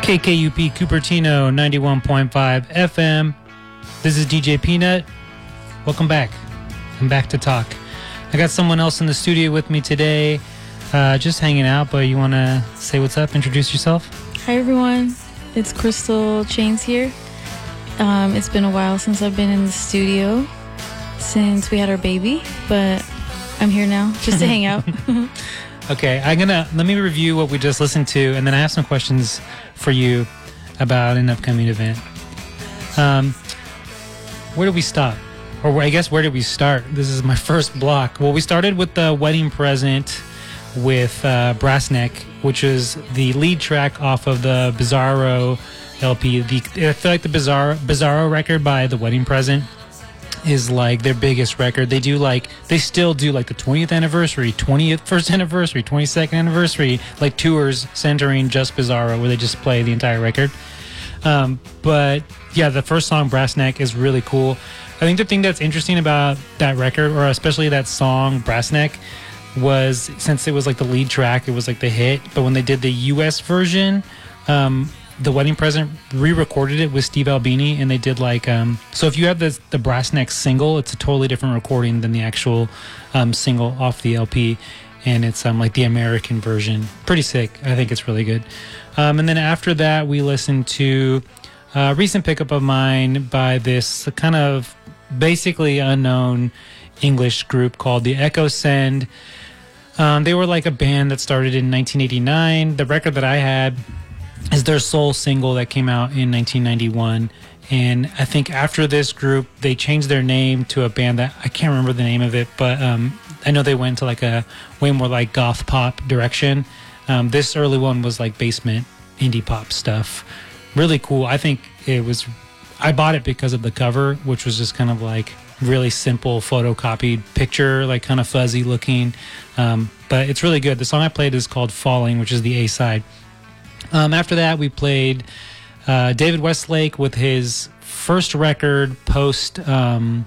KKUP Cupertino 91.5 FM. This is DJ Peanut. Welcome back. I'm back to talk. I got someone else in the studio with me today, just hanging out, but you want to say what's up, introduce yourself? Hi everyone, it's Crystal Chains here. It's been a while since I've been in the studio, since we had our baby, but I'm here now just to hang out. Okay, let me review what we just listened to, and then I have some questions for you about an upcoming event. Where did we stop? Or I guess, where did we start? This is my first block. Well, we started with the Wedding Present with Brass Neck, which is the lead track off of the Bizarro LP. I feel like the Bizarro record by the Wedding Present is like their biggest record. They still do like the 20th anniversary, 21st anniversary, 22nd anniversary, like tours centering just Bizarro, where they just play the entire record. But yeah, the first song, Brass Neck, is really cool. I think the thing that's interesting about that record, or especially that song, Brass Neck, was since it was like the lead track, it was like the hit. But when they did the US version, the Wedding Present re-recorded it with Steve Albini, and they did like so if you have the Brass Neck single, it's a totally different recording than the actual single off the LP, and it's like the American version. Pretty sick. I think it's really good. And then after that, we listened to a recent pickup of mine by this kind of basically unknown English group called the Echo Send. They were like a band that started in 1989. The record that I had is their sole single that came out in 1991. And I think after this group, they changed their name to a band that I can't remember the name of it, but I know they went to like a way more like goth pop direction. This early one was like basement indie pop stuff. Really cool. I think I bought it because of the cover, which was just kind of like really simple photocopied picture, like kind of fuzzy looking. But it's really good. The song I played is called Falling, which is the A side. After that, we played David Westlake with his first record, Post the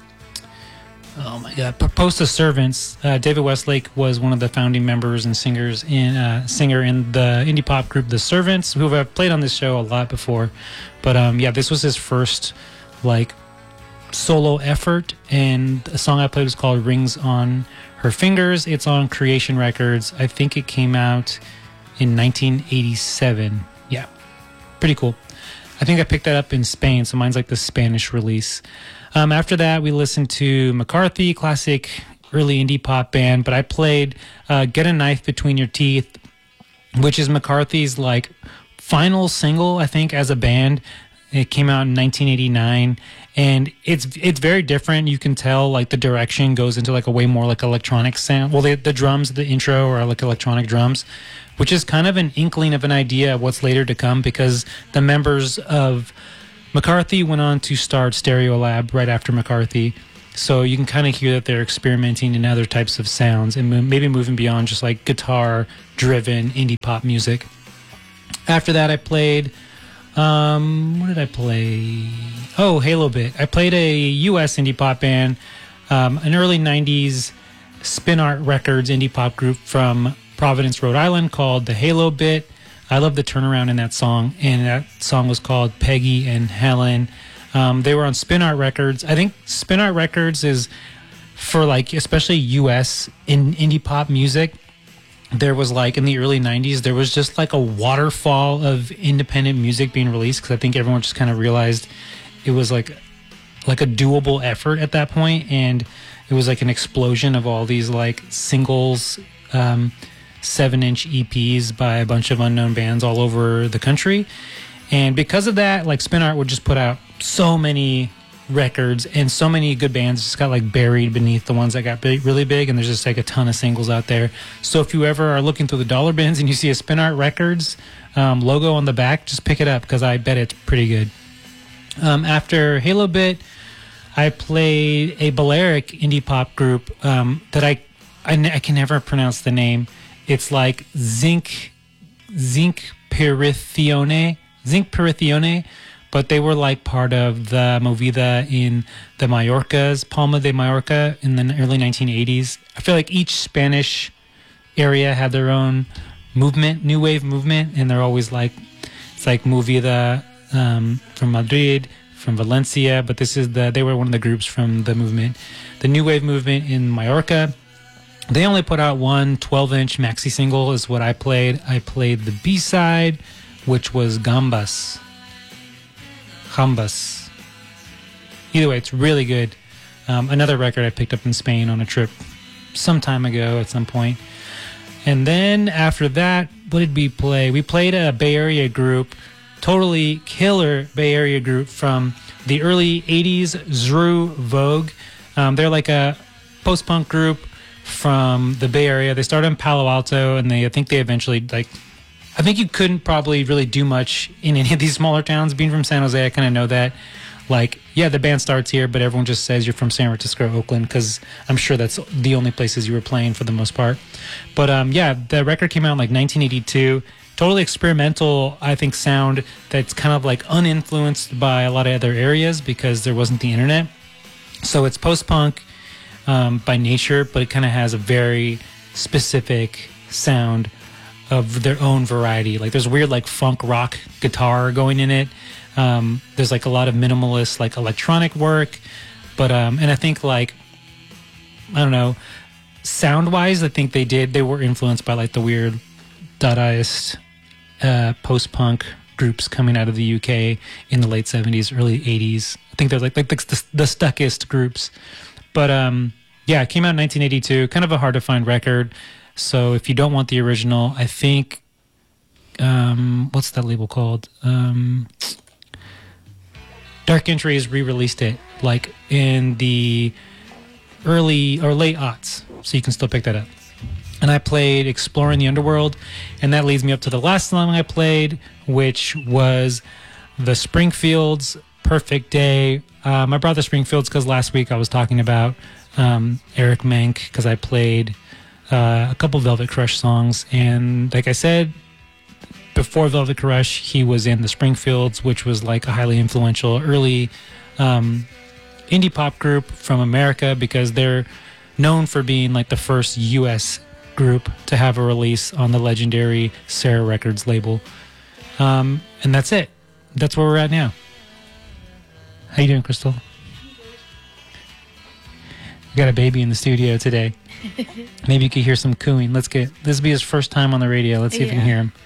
Servants. David Westlake was one of the founding members and singer in the indie pop group The Servants, who I've played on this show a lot before. But this was his first like solo effort, and the song I played was called Rings on Her Fingers. It's on Creation Records. I think it came out in 1987. Yeah, pretty cool. I think I picked that up in Spain, so mine's like the Spanish release. After that, we listened to McCarthy, classic early indie pop band, but I played Get a Knife Between Your Teeth, which is McCarthy's like final single, I think, as a band. It came out in 1989, and it's very different. You can tell like the direction goes into like a way more like electronic sound. Well, the drums, the intro are like electronic drums, which is kind of an inkling of an idea of what's later to come, because the members of McCarthy went on to start Stereolab right after McCarthy. So you can kind of hear that they're experimenting in other types of sounds and maybe moving beyond just like guitar-driven indie pop music. After that, I played... what did I play? Oh, Halo Bit. I played a U.S. indie pop band, an early 90s Spin Art Records indie pop group from Providence, Rhode Island, called the Halo Bit. I love the turnaround in that song, and that song was called Peggy and Helen. They were on Spin Art Records. I think Spin Art Records is for like, especially U.S. in indie pop music. There was like in the early 90s, there was just like a waterfall of independent music being released, because I think everyone just kind of realized it was like a doable effort at that point, and it was like an explosion of all these like singles, 7-inch EPs by a bunch of unknown bands all over the country. And because of that, like Spin Art would just put out so many records, and so many good bands just got like buried beneath the ones that got really big, and there's just like a ton of singles out there. So if you ever are looking through the dollar bins and you see a Spin Art Records logo on the back, just pick it up, because I bet it's pretty good. After Halo Bit, I played a Balearic indie pop group that I can never pronounce the name. It's like Zinc Perithione, but they were like part of the Movida in the Mallorcas, Palma de Mallorca, in the early 1980s. I feel like each Spanish area had their own movement, new wave movement, and they're always like It's like Movida from Madrid, from Valencia, but they were one of the groups from the movement, the New Wave movement in Mallorca. They only put out one 12-inch maxi single is what I played. I played the B-side, which was Gambas. Either way, it's really good. Another record I picked up in Spain on a trip some time ago at some point. And then after that, what did we play? We played a Bay Area group, totally killer Bay Area group from the early 80s, Zru Vogue. They're like a post-punk group from the Bay Area. They started in Palo Alto, and I think they eventually, I think you couldn't probably really do much in any of these smaller towns. Being from San Jose, I kind of know that. The band starts here, but everyone just says you're from San Francisco or Oakland, because I'm sure that's the only places you were playing for the most part. But the record came out in 1982. Totally experimental, I think, sound that's kind of uninfluenced by a lot of other areas because there wasn't the internet. So it's post-punk by nature, but it kind of has a very specific sound of their own variety. There's weird funk rock guitar going in it. There's a lot of minimalist electronic work, but and I think I don't know, sound wise, I think they were influenced by the weird Dadaist post punk groups coming out of the UK in the late 70s, early 80s. I think they're the Stuckist groups, but it came out in 1982. Kind of a hard to find record. So if you don't want the original, I think what's that label called? Dark Entries re-released it in the early or late aughts, so you can still pick that up. And I played Exploring the Underworld, and that leads me up to the last song I played, which was the Springfields' Perfect Day. I brought the Springfields because last week I was talking about Eric Menk, because I played a couple Velvet Crush songs, and like I said, before Velvet Crush, he was in the Springfields, which was a highly influential early indie pop group from America, because they're known for being the first U.S. group to have a release on the legendary Sarah Records label. And that's it. That's where we're at now. How you doing, Crystal? We got a baby in the studio today. Maybe you could hear some cooing. This will be his first time on the radio. Let's see if we can hear him.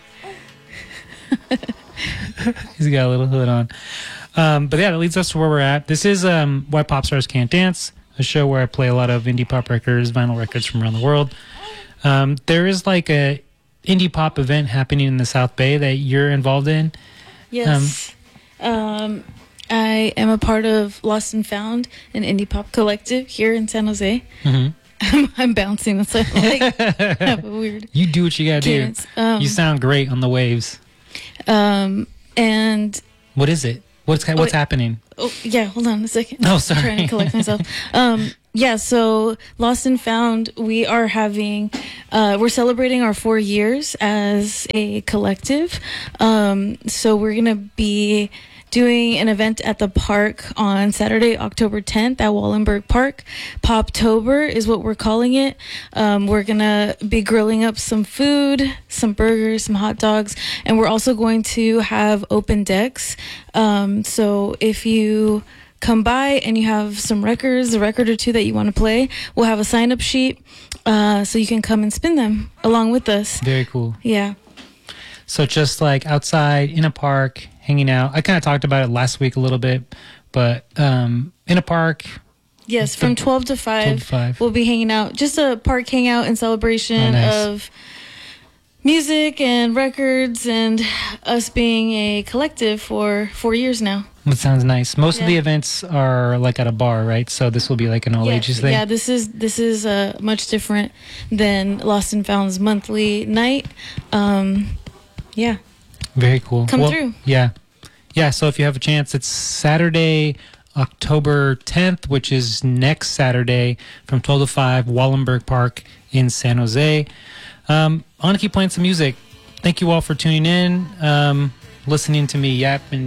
He's got a little hood on. But that leads us to where we're at. This is Why Pop Stars Can't Dance, a show where I play a lot of indie pop records, vinyl records from around the world. There is a indie pop event happening in the South Bay that you're involved in. Yes. I am a part of Lost and Found, an indie pop collective here in San Jose. Mm-hmm. I'm bouncing. It's I have a weird. You do what you gotta cadence. Do. You sound great on the waves. And what is it? What's happening? Oh yeah, hold on a second. Oh, sorry. I'm trying to collect myself. So Lost and Found, we are having, we're celebrating our 4 years as a collective. So we're gonna be doing an event at the park on Saturday, October 10th at Wallenberg Park. Poptober is what we're calling it. We're going to be grilling up some food, some burgers, some hot dogs, and we're also going to have open decks. So if you come by and you have some records, a record or two that you want to play, we'll have a sign-up sheet so you can come and spin them along with us. Very cool. Yeah. So just outside in a park, hanging out. I kind of talked about it last week a little bit, but in a park. Yes, from 12 to 5, we'll be hanging out. Just a park hangout in celebration of music and records and us being a collective for 4 years now. That sounds nice. Most of the events are at a bar, right? So this will be an all ages thing. Yeah, this is much different than Lost and Found's monthly night. Yeah. Very cool. Come through. Yeah. Yeah, so if you have a chance, it's Saturday, October 10th, which is next Saturday from 12 to 5, Wallenberg Park in San Jose. I want to keep playing some music. Thank you all for tuning in, listening to me yap. Let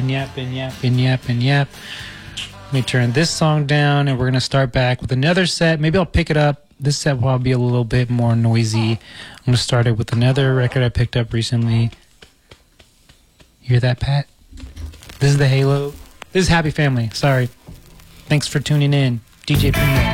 me turn this song down, and we're going to start back with another set. Maybe I'll pick it up. This set will be a little bit more noisy. I'm going to start it with another record I picked up recently. You hear that, Pat? This is the Halo. This is Happy Family. Sorry. Thanks for tuning in. DJ Primo.